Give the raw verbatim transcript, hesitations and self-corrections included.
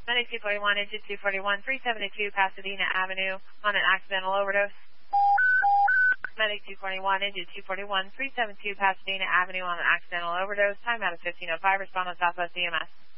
Medic two forty-one, engine two forty-one, three seventy-two Pasadena Avenue on an accidental overdose. Medic two forty-one, engine two forty-one, three seventy-two Pasadena Avenue on an accidental overdose. Time out of fifteen oh five. Respond on Southwest E M S.